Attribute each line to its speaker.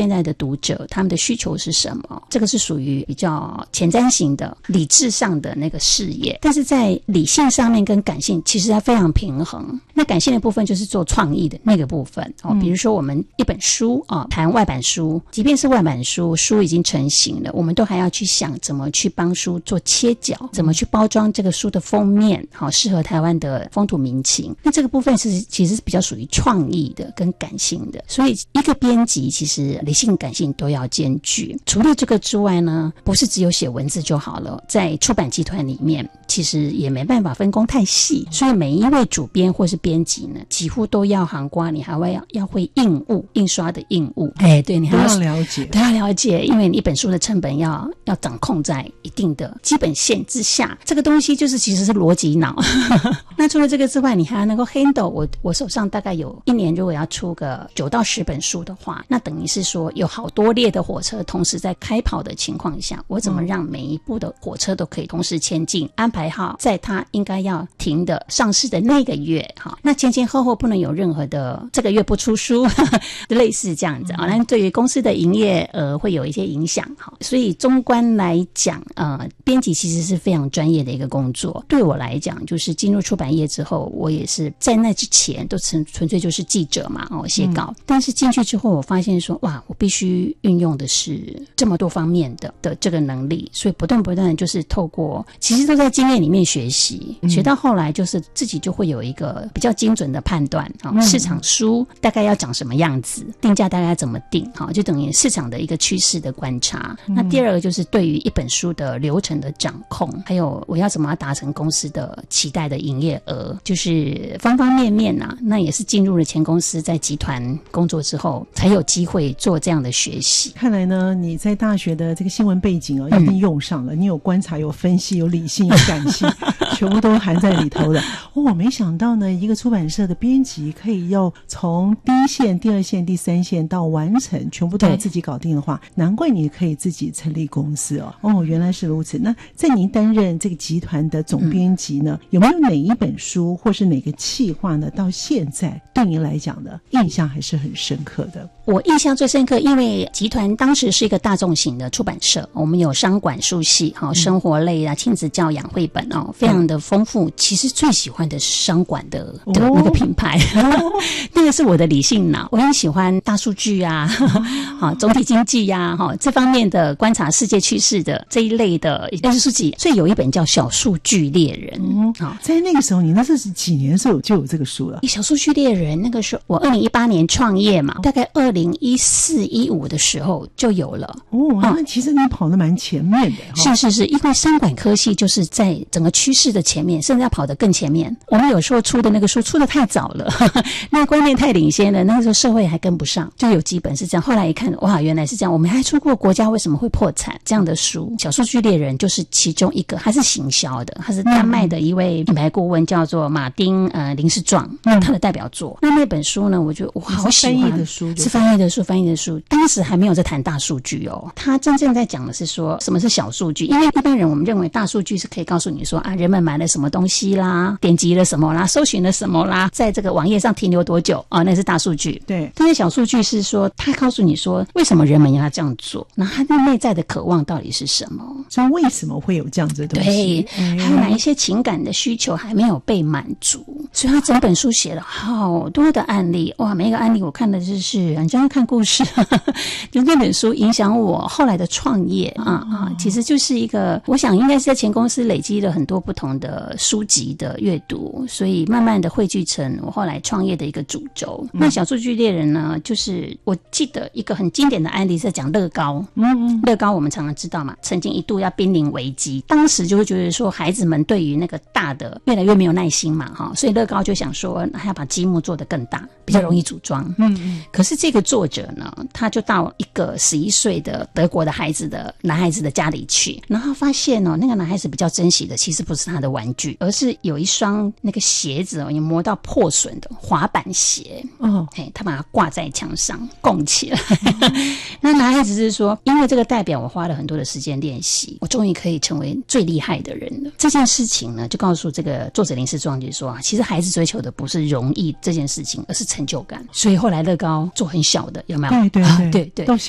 Speaker 1: 现在的读者他们的需求是什么，这个是属于比较前瞻型的理智上的那个视野，但是在理性上面跟感性其实它非常平衡。那感性的部分就是做创意的那个部分比如说我们一本书谈外版书，即便是外版书已经成型了，我们都还要去想怎么去帮书做切角，怎么去包装这个书的封面适合台湾的风土民情。那这个部分其实是比较属于创意的跟感性的，所以一个编辑其实理性感性都要兼具。除了这个之外呢，不是只有写文字就好了，在出版集团里面其实也没办法分工太细，所以每一位主编或是编辑呢，几乎都要含括你还要会印务，印刷的印务，对，你还要了解，因为你一本书的成本要掌控在一定的基本线之下，这个东西就是其实是逻辑脑那除了这个之外，你还要能够 handle 我手上大概有一年如果要出个9到10本书的话，那等于是说有好多列的火车同时在开跑的情况下，我怎么让每一部的火车都可以同时前进，安排好在它应该要停的上市的那个月那前前后后不能有任何的这个月不出书类似这样子那对于公司的营业额会有一些影响所以纵观来讲编辑其实是非常专业的一个工作。对我来讲，就是进入出版业之后，我也是在那之前都纯粹就是记者嘛写稿但是进去之后我发现说哇，我必须运用的是这么多方面的这个能力，所以不断的就是透过其实都在经验里面学习学到后来就是自己就会有一个比较精准的判断市场书大概要长什么样子，定价大概怎么定就等于市场的一个趋势的观察那第二个就是对于一本书的流程的掌控，还有我要怎么达成公司的期待的营业额，就是方方面面那也是进入了前公司在集团工作之后才有机会做这样的学习。
Speaker 2: 看来呢，你在大学的这个新闻背景一定用上了你有观察，有分析，有理性，有感性全部都含在里头的我没想到呢，一个出版社的编辑可以要从第一线、第二线、第三线到完成全部都要自己搞定的话，难怪你可以自己成立公司原来是如此。那在您担任这个集团的总编辑呢有没有哪一本书或是哪个企划呢到现在对您来讲呢印象还是很深刻的？
Speaker 1: 我印象最深刻，因为集团当时是一个大众型的出版社，我们有商管书系生活类亲子教养绘本非常的丰富。其实最喜欢的是商管的那个品牌那个是我的理性脑，我很喜欢大数据总体经济这方面的观察世界趋势的这一类的书籍，所以有一本叫小数据猎人
Speaker 2: 在那个时候，你那是几年的时候就有这个书了？
Speaker 1: 小数据猎人那个时候我2018年创业嘛，大概2014-15的时候就有了
Speaker 2: 那其实你跑得蛮前面的
Speaker 1: 是因为商管科系就是在整个趋势的前面，甚至要跑得更前面。我们有时候出的那个书出得太早了那个观念太领先了，那个时候社会还跟不上，就有几本是这样。后来一看哇，原来是这样，我们还出过国家为什么会破产这样的书。小数据猎人就是其中一个，他是行销的，他是丹麦的一位品牌顾问叫做马丁林士壮他的代表作。那本书呢我觉得我好喜欢，是翻译的书当时还没有在谈大数据他真正在讲的是说什么是小数据。因为一般人我们认为大数据是可以告诉你说人们买了什么东西啦，点击了什么啦，搜寻了什么啦，在这个网页上停留多久那是大数据。
Speaker 2: 对，
Speaker 1: 但是小数据是说他告诉你说为什么人们要这样做，那他的内在的渴望到底是什么，
Speaker 2: 所以为什么会有这样子的东西，
Speaker 1: 对还有哪一些情感的需求还没有被满足。所以他整本书写了好多的案例每一个案例我看的就是很像看故事就那本书影响我后来的创业其实就是一个我想应该是在前公司累积了很多不同的书籍的阅读，所以慢慢的汇聚成我后来创业的一个主轴。那小数据猎人呢，就是我记得一个很经典的案例是在讲乐高乐高我们常常知道嘛，曾经一度要濒临危机，当时就会觉得说孩子们对于那个大的越来越没有耐心嘛所以乐高就想说还要把积木做得更大，比较容易组装可是这个作者呢，他就到一个11岁的德国的男孩子的家里去，然后发现那个男孩子比较珍惜的其实不是他的玩具，而是有一双那个鞋子也磨到破损的滑板鞋他把它挂在墙上供起来那男孩子是说因为这个代表我花了很多的时间练习，我终于可以成为最厉害的人了。这件事情呢就告诉这个作者林士壮就说其实孩子追求的不是容易这件事情，而是成就感。所以后来乐高做很小的有没有？
Speaker 2: 对对对，
Speaker 1: 对
Speaker 2: 到